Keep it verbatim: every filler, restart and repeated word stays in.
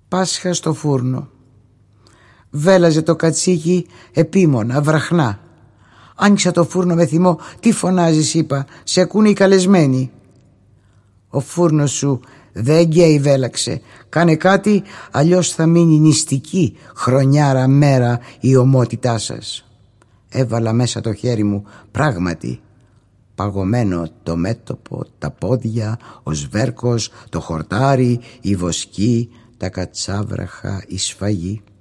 Πάσχα στο φούρνο. Βέλαζε το κατσίκι επίμονα, βραχνά. Άνοιξα το φούρνο με θυμό. Τι φωνάζεις, είπα, σε ακούνε οι καλεσμένοι. Ο φούρνος σου δεν γκέι, βέλαξε. Κάνε κάτι, αλλιώς θα μείνει νηστική χρονιάρα μέρα η ομότητά σας. Έβαλα μέσα το χέρι μου, πράγματι παγωμένο το μέτωπο, τα πόδια, ο σβέρκος, το χορτάρι, η βοσκή, τα κατσάβραχα, η σφαγή.